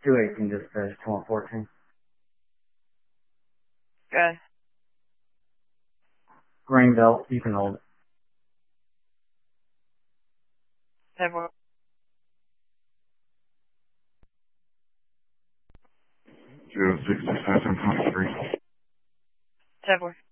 218 dispatch, 114. Good. Green belt, you can hold it. 10-4. 06653. 10-4.